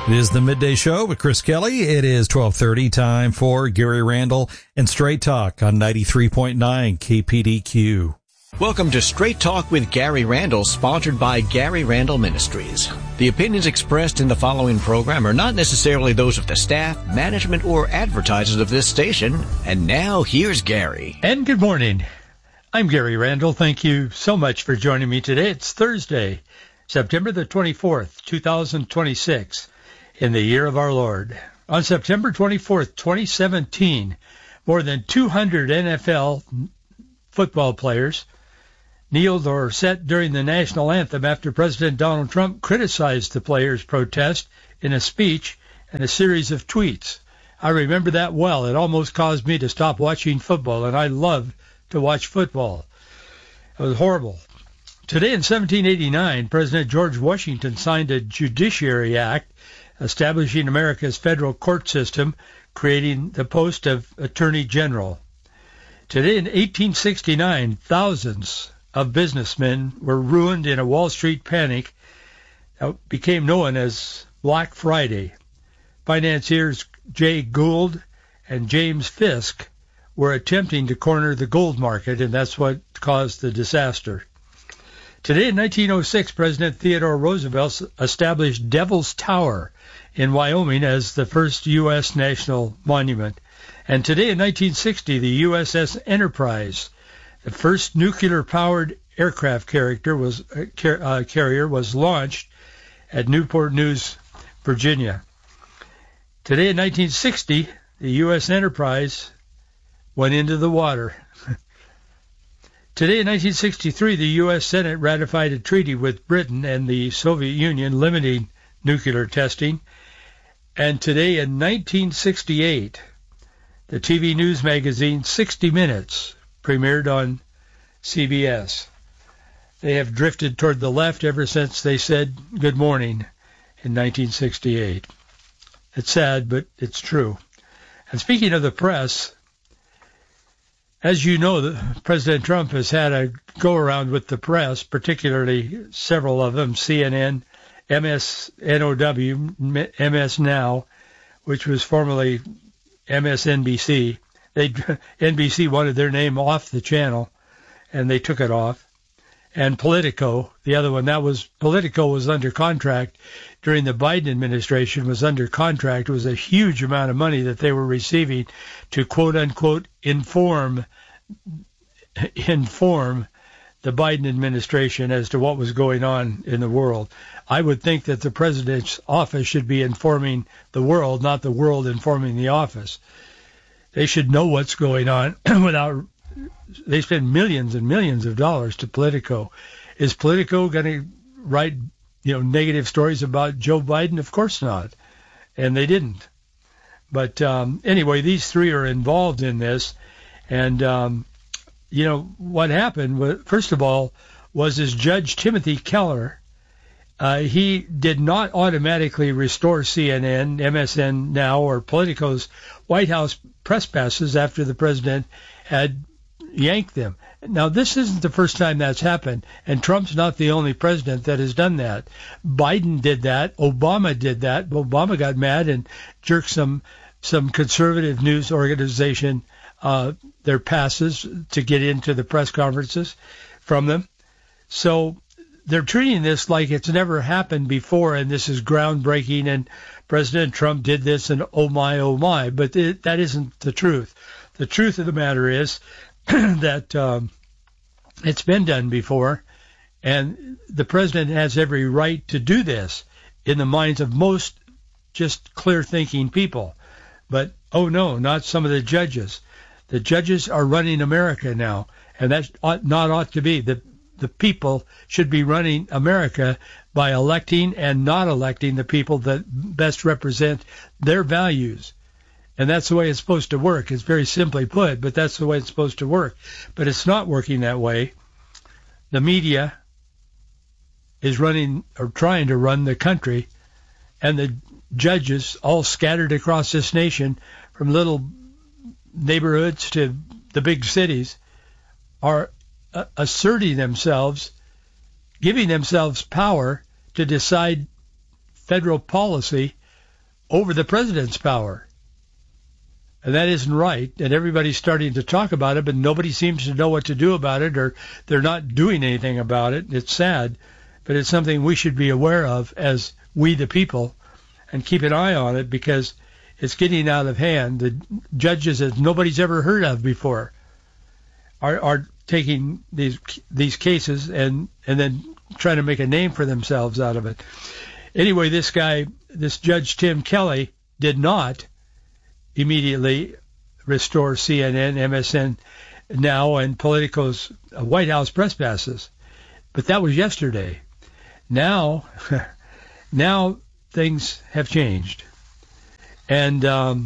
It is the Midday Show with Chris Kelly. It is 12:30, time for Gary Randall and Straight Talk on 93.9 KPDQ. Welcome to Straight Talk with Gary Randall, sponsored by Gary Randall Ministries. The opinions expressed in the following program are not necessarily those of the staff, management, or advertisers of this station. And now, here's Gary. And good morning. I'm Gary Randall. Thank you so much for joining me today. It's Thursday, September the 24th, 2026. In the year of our Lord. On September 24th, 2017, more than 200 NFL football players kneeled or sat during the national anthem after President Donald Trump criticized the players' protest in a speech and a series of tweets. I remember that well. It almost caused me to stop watching football, and I love to watch football. It was horrible. Today in 1789, President George Washington signed a Judiciary Act establishing America's federal court system, creating the post of Attorney General. Today in 1869, thousands of businessmen were ruined in a Wall Street panic that became known as Black Friday. Financiers Jay Gould and James Fisk were attempting to corner the gold market, and that's what caused the disaster. Today in 1906, President Theodore Roosevelt established Devil's Tower in Wyoming as the first U.S. national monument. And today in 1960, the USS Enterprise, the first nuclear-powered aircraft carrier, was launched at Newport News, Virginia. Today in 1960, the U.S. Enterprise went into the water. Today in 1963, the U.S. Senate ratified a treaty with Britain and the Soviet Union limiting nuclear testing. And today in 1968, the TV news magazine 60 Minutes premiered on CBS. They have drifted toward the left ever since they said good morning in 1968. It's sad, but it's true. And speaking of the press, as you know, President Trump has had a go-around with the press, particularly several of them, CNN, MSNOW, MS Now, which was formerly MSNBC. NBC wanted their name off the channel, and they took it off. And Politico, the other one, Politico was under contract during the Biden administration, was under contract. It was a huge amount of money that they were receiving to quote-unquote inform the Biden administration as to what was going on in the world. I would think that the president's office should be informing the world, not the world informing the office. They should know what's going on without. They spend millions and millions of dollars to Politico. Is Politico going to write, negative stories about Joe Biden? Of course not. And they didn't. But anyway, these three are involved in this. And, what happened, first of all, was this Judge Timothy Keller. He did not automatically restore CNN, MSN Now, or Politico's White House press passes after the president had yanked them. Now, this isn't the first time that's happened, and Trump's not the only president that has done that. Biden did that. Obama did that. Obama got mad and jerked some conservative news organization their passes to get into the press conferences from them. So they're treating this like it's never happened before, and this is groundbreaking, and President Trump did this, and oh my, but that isn't the truth. The truth of the matter is that it's been done before, and the president has every right to do this in the minds of most just clear-thinking people. But, oh no, not some of the judges. The judges are running America now, and that ought to be. The people should be running America by electing and not electing the people that best represent their values. And that's the way it's supposed to work. It's very simply put, but that's the way it's supposed to work. But it's not working that way. The media is running or trying to run the country, and the judges all scattered across this nation from little neighborhoods to the big cities are asserting themselves, giving themselves power to decide federal policy over the president's power. And that isn't right. And everybody's starting to talk about it, but nobody seems to know what to do about it, or they're not doing anything about it. It's sad, but it's something we should be aware of as we the people and keep an eye on it, because it's getting out of hand. The judges that nobody's ever heard of before are taking these cases and then trying to make a name for themselves out of it. Anyway, this Judge Tim Kelly did not immediately restore CNN, MSN Now, and Politico's White House press passes. But that was yesterday. Now things have changed. And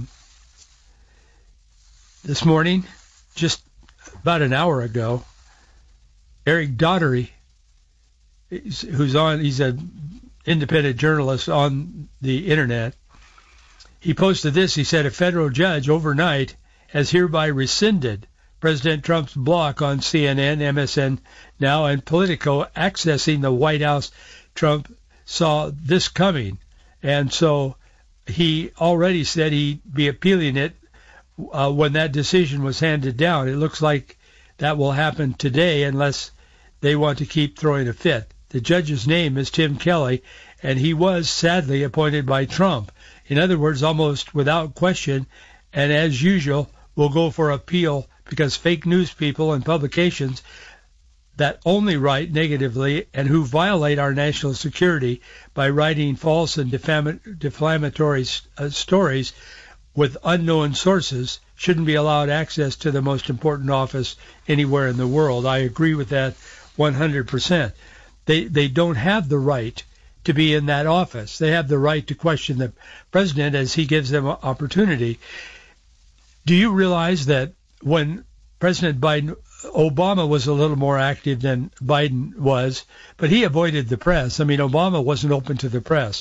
this morning, just about an hour ago, Eric Daugherty, he's an independent journalist on the internet. He posted this. He said, a federal judge overnight has hereby rescinded President Trump's block on CNN, MSN Now, and Politico accessing the White House. Trump saw this coming, and so he already said he'd be appealing it when that decision was handed down. It looks like that will happen today unless they want to keep throwing a fit. The judge's name is Tim Kelly, and he was sadly appointed by Trump. In other words, almost without question, and as usual, will go for appeal, because fake news people and publications that only write negatively and who violate our national security by writing false and defamatory stories with unknown sources shouldn't be allowed access to the most important office anywhere in the world. I agree with that 100%. They don't have the right to be in that office. They have the right to question the president as he gives them an opportunity. Do you realize that when President Obama was a little more active than Biden was, but he avoided the press. I mean, Obama wasn't open to the press.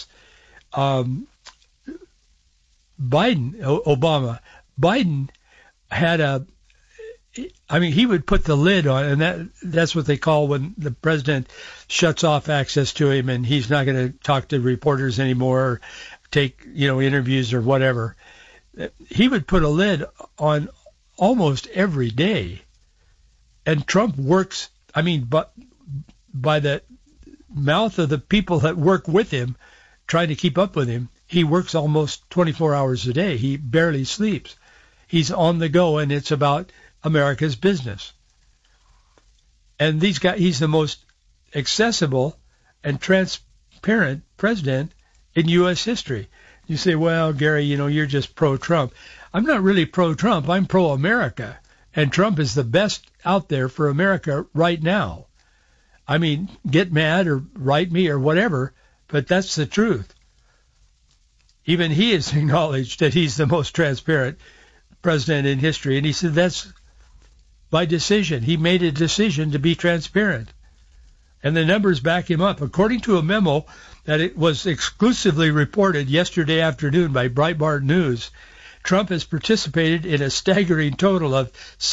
Biden had he would put the lid on, and that's what they call when the president shuts off access to him and he's not going to talk to reporters anymore or take, interviews or whatever. He would put a lid on almost every day. And Trump works, but by the mouth of the people that work with him, trying to keep up with him, he works almost 24 hours a day. He barely sleeps. He's on the go, and it's about America's business. And he's the most accessible and transparent president in U.S. history. You say, well, Gary, you're just pro-Trump. I'm not really pro-Trump. I'm pro-America. And Trump is the best out there for America right now. Get mad or write me or whatever, but that's the truth. Even he has acknowledged that he's the most transparent president in history. And he said that's by decision. He made a decision to be transparent. And the numbers back him up. According to a memo that it was exclusively reported yesterday afternoon by Breitbart News, Trump has participated in a staggering total of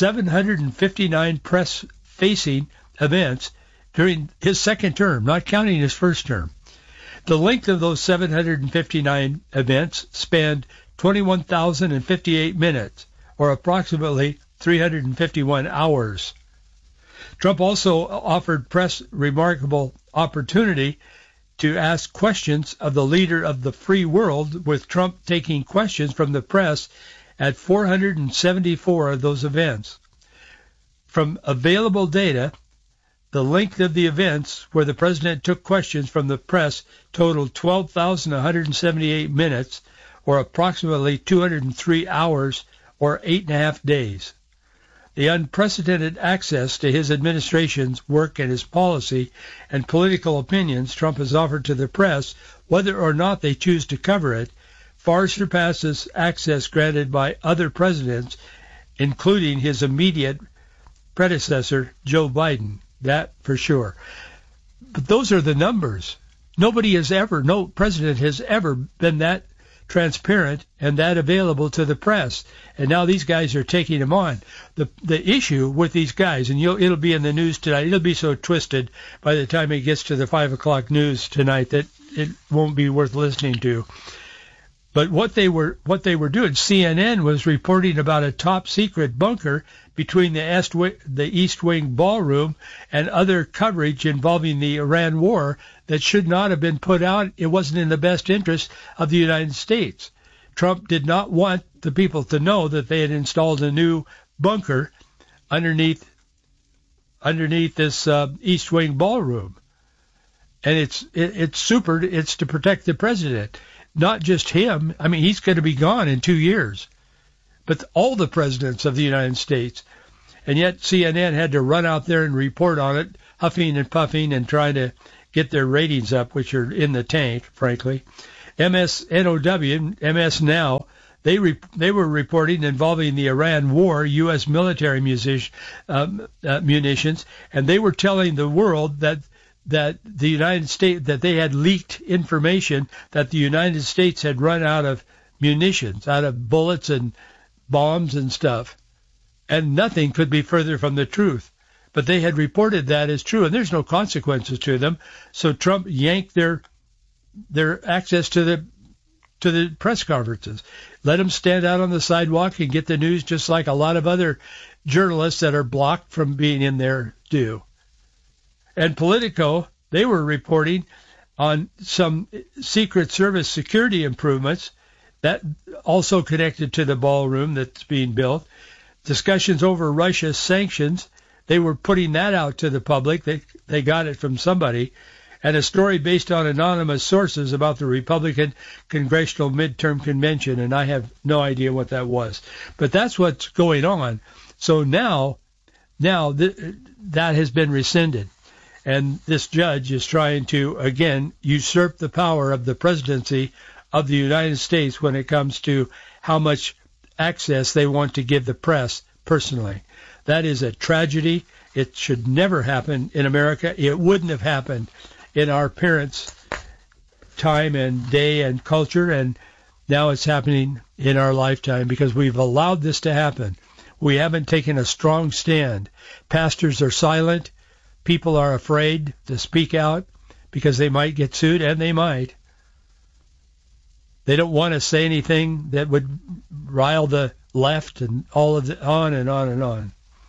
759 press-facing events during his second term, not counting his first term. The length of those 759 events spanned 21,058 minutes, or approximately 351 hours. Trump also offered press remarkable opportunity to ask questions of the leader of the free world, with Trump taking questions from the press at 474 of those events. From available data, the length of the events where the president took questions from the press totaled 12,178 minutes, or approximately 203 hours, or 8.5 days. The unprecedented access to his administration's work and his policy and political opinions Trump has offered to the press, whether or not they choose to cover it, far surpasses access granted by other presidents, including his immediate predecessor, Joe Biden. That for sure. But those are the numbers. No president has ever been that transparent and that available to the press, and now these guys are taking him on. The issue with these guys, and it'll be in the news tonight, it'll be so twisted by the time it gets to the 5 o'clock news tonight that it won't be worth listening to. But what they were doing, CNN was reporting about a top secret bunker between the East Wing ballroom and other coverage involving the Iran war that should not have been put out. It wasn't in the best interest of the United States. Trump did not want the people to know that they had installed a new bunker underneath this East Wing ballroom. And it's to protect the president. Not just him. I mean, he's going to be gone in 2 years. But all the presidents of the United States. And yet CNN had to run out there and report on it, huffing and puffing and trying to get their ratings up, which are in the tank, frankly. MSNOW, MS Now, they were reporting involving the Iran war, U.S. military munitions, and they were telling the world that the United States, that they had leaked information that the United States had run out of munitions, out of bullets and bombs and stuff. And nothing could be further from the truth. But they had reported that as true, and there's no consequences to them. So Trump yanked their access to the press conferences. Let them stand out on the sidewalk and get the news just like a lot of other journalists that are blocked from being in there do. And Politico, they were reporting on some Secret Service security improvements that also connected to the ballroom that's being built. Discussions over Russia's sanctions, they were putting that out to the public. They got it from somebody. And a story based on anonymous sources about the Republican Congressional Midterm Convention, and I have no idea what that was. But that's what's going on. So now that has been rescinded. And this judge is trying to, again, usurp the power of the presidency of the United States when it comes to how much access they want to give the press personally. That is a tragedy. It should never happen in America. It wouldn't have happened in our parents' time and day and culture, and now it's happening in our lifetime because we've allowed this to happen. We haven't taken a strong stand. Pastors are silent. People are afraid to speak out because they might get sued, and they might. They don't want to say anything that would rile the left and all of the, on and on and on.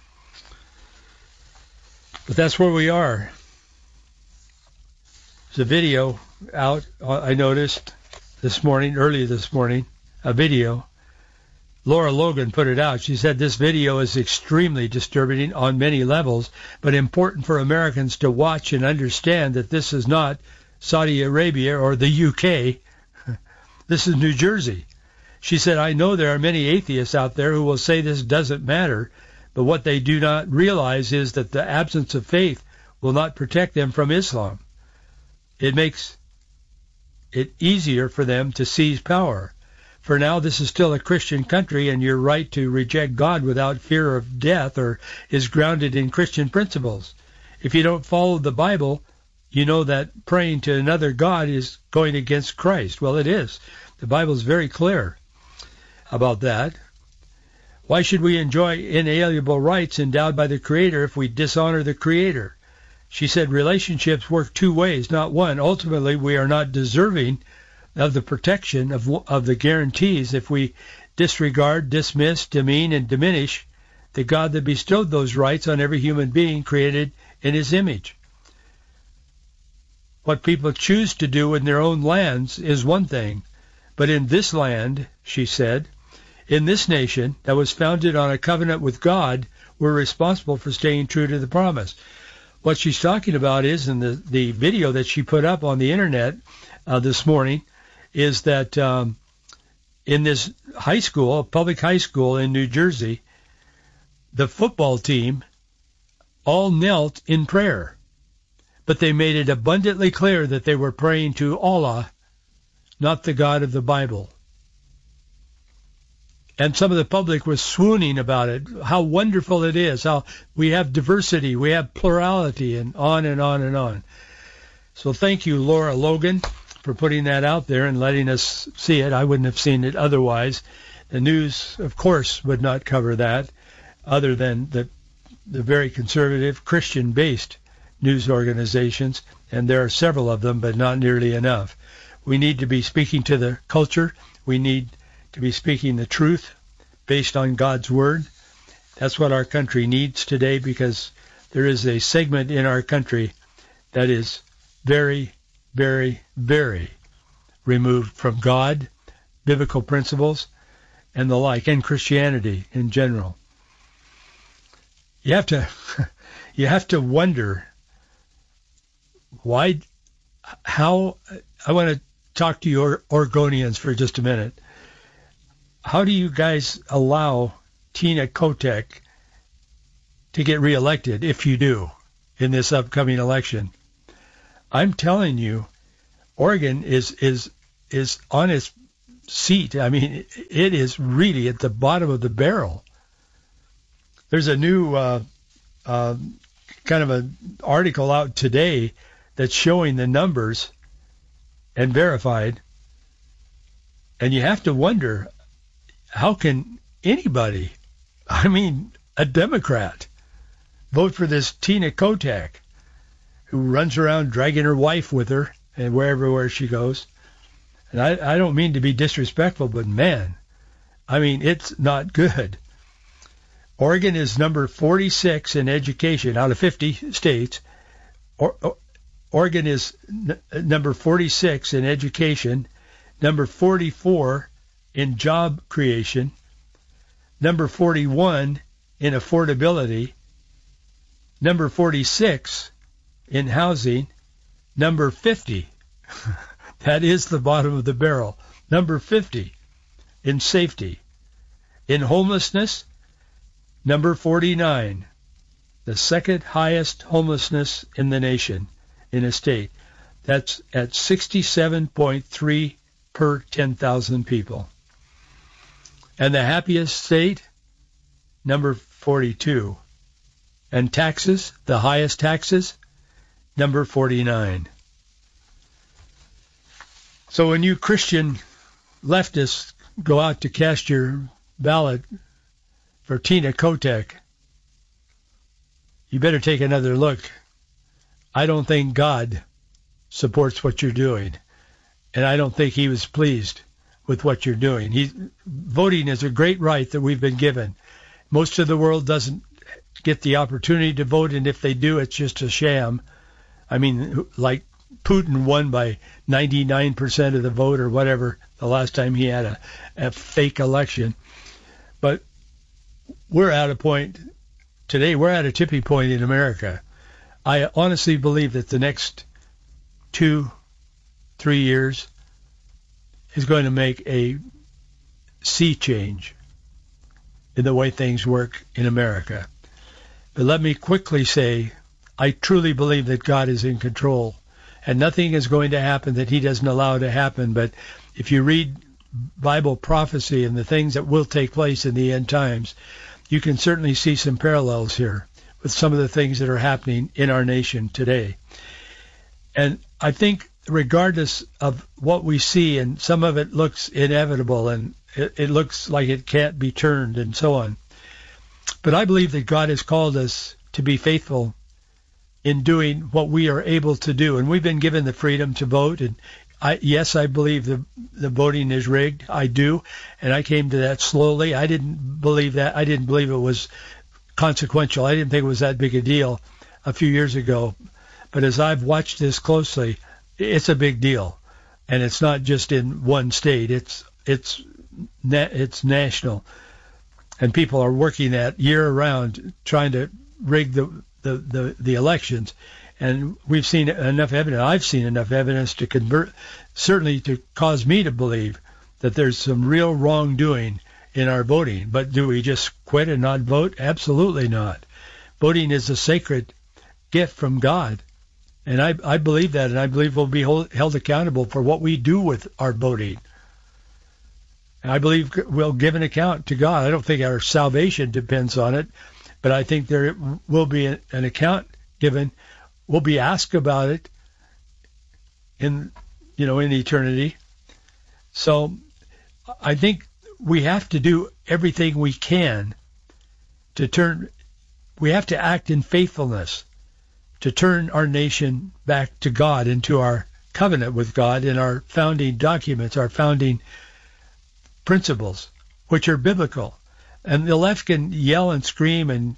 But that's where we are. There's a video out, I noticed early this morning, a video. Laura Logan put it out. She said this video is extremely disturbing on many levels, but important for Americans to watch and understand that this is not Saudi Arabia or the UK. This is New Jersey. She said, I know there are many atheists out there who will say this doesn't matter, but what they do not realize is that the absence of faith will not protect them from Islam. It makes it easier for them to seize power. For now, this is still a Christian country, and your right to reject God without fear of death is grounded in Christian principles. If you don't follow the Bible, you know that praying to another God is going against Christ. Well, it is. The Bible is very clear about that. Why should we enjoy inalienable rights endowed by the Creator if we dishonor the Creator? She said relationships work two ways, not one. Ultimately, we are not deserving of the protection of the guarantees if we disregard, dismiss, demean, and diminish the God that bestowed those rights on every human being created in His image. What people choose to do in their own lands is one thing, but in this land, she said, in this nation that was founded on a covenant with God, we're responsible for staying true to the promise. What she's talking about is, in the video that she put up on the internet this morning, is that in this high school, public high school in New Jersey, the football team all knelt in prayer. But they made it abundantly clear that they were praying to Allah, not the God of the Bible. And some of the public was swooning about it, how wonderful it is, how we have diversity, we have plurality, and on and on and on. So thank you, Laura Logan, for putting that out there and letting us see it. I wouldn't have seen it otherwise. The news, of course, would not cover that, other than the very conservative, Christian-based news organizations, and there are several of them, but not nearly enough. We need to be speaking to the culture. We need to be speaking the truth based on God's Word. That's what our country needs today, because there is a segment in our country that is very, very, very removed from God, biblical principles, and the like, and Christianity in general. You have to wonder why, how. I want to talk to you Oregonians for just a minute. How do you guys allow Tina Kotek to get reelected, if you do, in this upcoming election? I'm telling you, Oregon is on its seat. I mean, it is really at the bottom of the barrel. There's a new kind of an article out today that's showing the numbers and verified, and you have to wonder, how can anybody, I mean, a Democrat, vote for this Tina Kotek, who runs around dragging her wife with her and wherever she goes? And I don't mean to be disrespectful, but man, I mean, it's not good. Oregon is number 46 in education out of 50 states. Oregon is number 46 in education, number 44 in job creation, number 41 in affordability, number 46 in housing, number 50, that is the bottom of the barrel, number 50 in safety. In homelessness, number 49, the second highest homelessness in the nation, in a state. That's at 67.3 per 10,000 people. And the happiest state, number 42. And taxes, the highest taxes, number 49. So when you Christian leftists go out to cast your ballot for Tina Kotek, you better take another look. I don't think God supports what you're doing, and I don't think he was pleased with what you're doing. Voting is a great right that we've been given. Most of the world doesn't get the opportunity to vote, and if they do, it's just a sham. I mean, like Putin won by 99% of the vote or whatever the last time he had a fake election. But we're at a point today, we're at a tipping point in America. I honestly believe that the next 2-3 years is going to make a sea change in the way things work in America. But let me quickly say, I truly believe that God is in control, and nothing is going to happen that he doesn't allow to happen. But if you read Bible prophecy and the things that will take place in the end times, you can certainly see some parallels here with some of the things that are happening in our nation today. And I think regardless of what we see, and some of it looks inevitable and it looks like it can't be turned and so on, but I believe that God has called us to be faithful in doing what we are able to do. And we've been given the freedom to vote. And yes, I believe the voting is rigged. I do. And I came to that slowly. I didn't believe that. I didn't believe it was consequential. I didn't think it was that big a deal a few years ago. But as I've watched this closely, it's a big deal. And it's not just in one state. It's national. And people are working that year round trying to rig the elections. And we've seen enough evidence. I've seen enough evidence to certainly to cause me to believe that there's some real wrongdoing in our voting. But do we just quit and not vote? Absolutely not. Voting is a sacred gift from God. And I believe that, and I believe we'll be held accountable for what we do with our voting. And I believe we'll give an account to God. I don't think our salvation depends on it, but I think there will be an account given. We'll be asked about it in eternity. So I think we have to do everything we can we have to act in faithfulness to turn our nation back to God and to our covenant with God in our founding documents, our founding principles, which are biblical. And the left can yell and scream and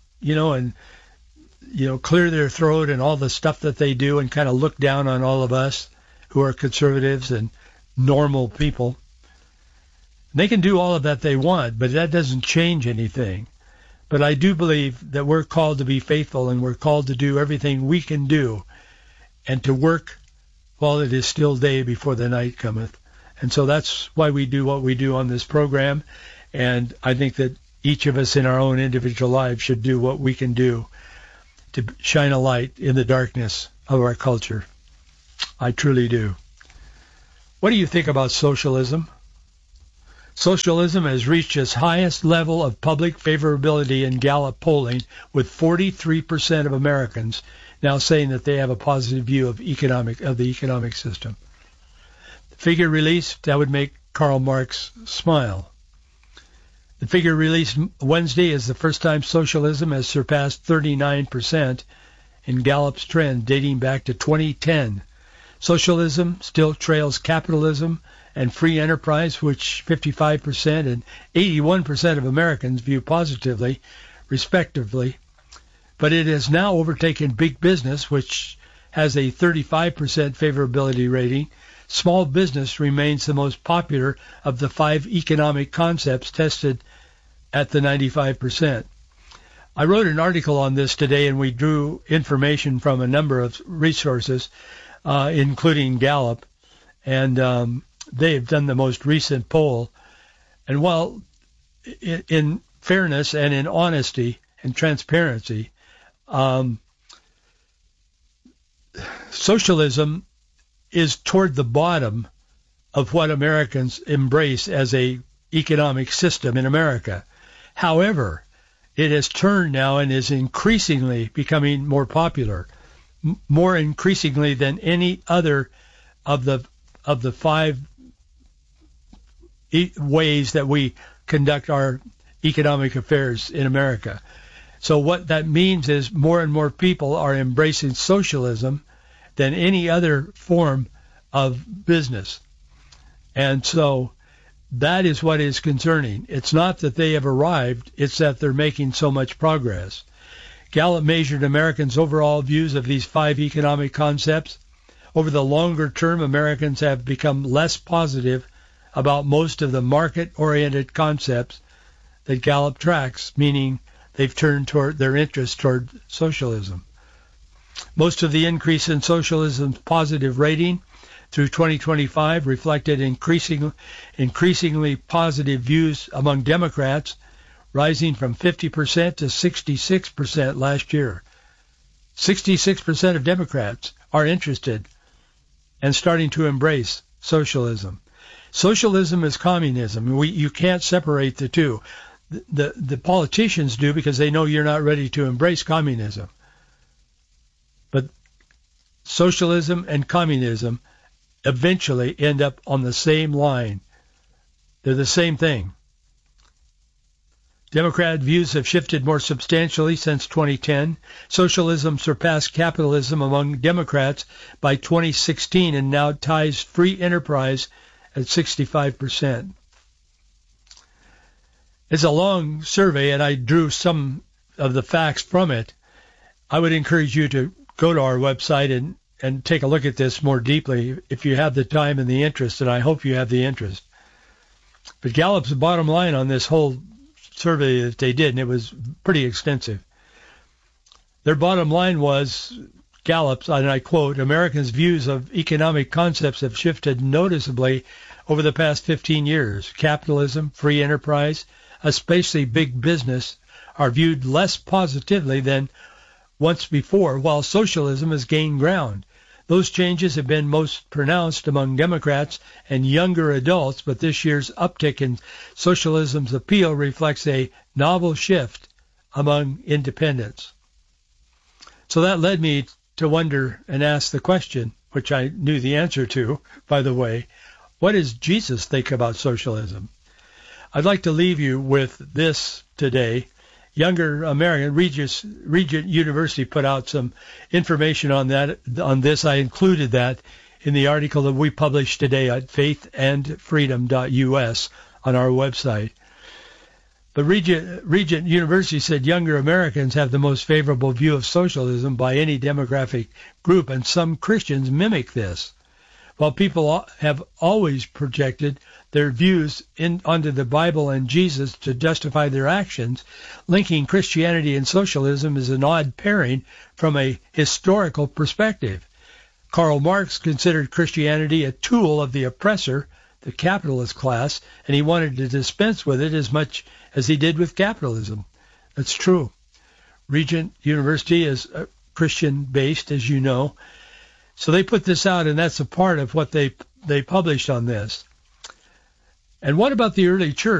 clear their throat and all the stuff that they do and kind of look down on all of us who are conservatives and normal people. They can do all of that they want, but that doesn't change anything. But I do believe that we're called to be faithful, and we're called to do everything we can do and to work while it is still day before the night cometh. And so that's why we do what we do on this program. And I think that each of us in our own individual lives should do what we can do to shine a light in the darkness of our culture. I truly do. What do you think about socialism? Socialism has reached its highest level of public favorability in Gallup polling, with 43% of Americans now saying that they have a positive view of the economic system. The figure released, that would make Karl Marx smile. The figure released Wednesday is the first time socialism has surpassed 39% in Gallup's trend dating back to 2010. Socialism still trails capitalism and free enterprise, which 55% and 81% of Americans view positively, respectively. But it has now overtaken big business, which has a 35% favorability rating. Small business remains the most popular of the 5 economic concepts tested at the 95%. I wrote an article on this today, and we drew information from a number of resources, including Gallup, and they've done the most recent poll. And while in fairness and in honesty and transparency, socialism is toward the bottom of what Americans embrace as a economic system in America. However, it has turned now and is increasingly becoming more popular, more increasingly than any other of the 5 ways that we conduct our economic affairs in America. So what that means is more and more people are embracing socialism than any other form of business. And so that is what is concerning. It's not that they have arrived, it's that they're making so much progress. Gallup measured Americans' overall views of these 5 economic concepts. Over the longer term, Americans have become less positive about most of the market-oriented concepts that Gallup tracks, meaning they've turned toward their interest toward socialism. Most of the increase in socialism's positive rating through 2025 reflected increasingly positive views among Democrats, rising from 50% to 66% last year. 66% of Democrats are interested and starting to embrace socialism. Socialism is communism. You can't separate the two. The politicians do, because they know you're not ready to embrace communism. But socialism and communism eventually end up on the same line. They're the same thing. Democrat views have shifted more substantially since 2010. Socialism surpassed capitalism among Democrats by 2016 and now ties free enterprise at 65%. It's a long survey, and I drew some of the facts from it. I would encourage you to go to our website and take a look at this more deeply if you have the time and the interest, and I hope you have the interest. But Gallup's bottom line on this whole survey that they did, and it was pretty extensive, their bottom line was, Gallup's, and I quote, Americans' views of economic concepts have shifted noticeably over the past 15 years. Capitalism, free enterprise, especially big business, are viewed less positively than once before, while socialism has gained ground. Those changes have been most pronounced among Democrats and younger adults, but this year's uptick in socialism's appeal reflects a novel shift among independents. So that led me to wonder and ask the question, which I knew the answer to, by the way, what does Jesus think about socialism? I'd like to leave you with this today. Younger American, Regent University put out some information on this. I included that in the article that we published today at faithandfreedom.us on our website. But Regent University said younger Americans have the most favorable view of socialism by any demographic group, and some Christians mimic this. While people have always projected their views onto the Bible and Jesus to justify their actions, linking Christianity and socialism is an odd pairing from a historical perspective. Karl Marx considered Christianity a tool of the oppressor, the capitalist class, and he wanted to dispense with it as much as he did with capitalism. That's true. Regent University is Christian-based, as you know. So they put this out, and that's a part of what they published on this. And what about the early church?